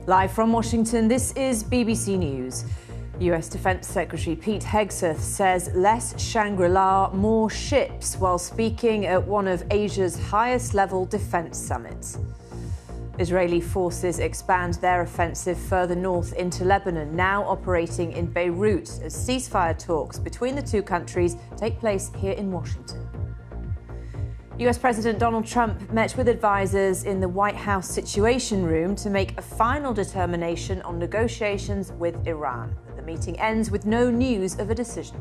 Live from Washington, this is BBC News. US Defense Secretary Pete Hegseth says less Shangri-La, more ships, while speaking at one of Asia's highest-level defense summits. Israeli forces expand their offensive further north into Lebanon, now operating in Beirut, as ceasefire talks between the two countries take place here in Washington. US President Donald Trump met with advisers in the White House Situation Room to make a final determination on negotiations with Iran. But the meeting ends with no news of a decision.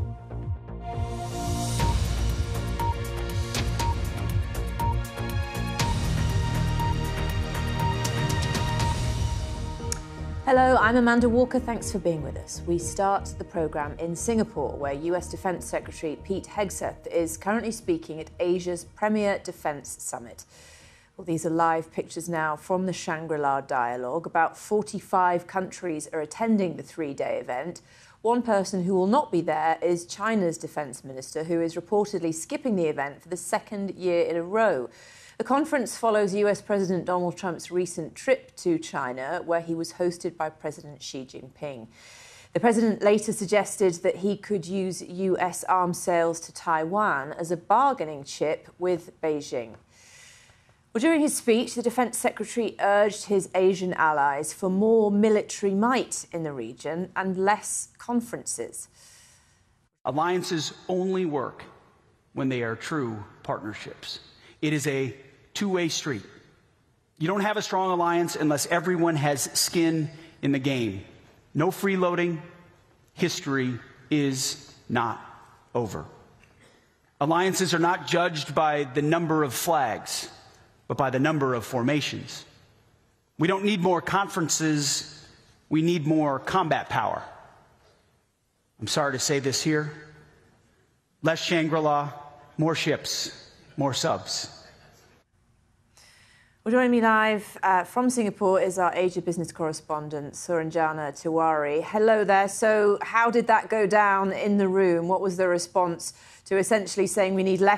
Hello, I'm Amanda Walker. Thanks for being with us. We start the programme in Singapore, where US Defence Secretary Pete Hegseth is currently speaking at Asia's premier defence summit. Well, these are live pictures now from the Shangri-La dialogue. About 45 countries are attending the three-day event. One person who will not be there is China's defence minister, who is reportedly skipping the event for the second year in a row. The conference follows US President Donald Trump's recent trip to China, where he was hosted by President Xi Jinping. The president later suggested that he could use US arms sales to Taiwan as a bargaining chip with Beijing. Well, during his speech, the defense secretary urged his Asian allies for more military might in the region and less conferences. Alliances only work when they are true partnerships. It is a two-way street. You don't have a strong alliance unless everyone has skin in the game. No freeloading. History is not over. Alliances are not judged by the number of flags, but by the number of formations. We don't need more conferences. We need more combat power. I'm sorry to say this here. Less Shangri-La, more ships, more subs. Well, joining me live from Singapore is our Asia business correspondent, Suranjana Tiwari. Hello there. So how did that go down in the room? What was the response to essentially saying we need less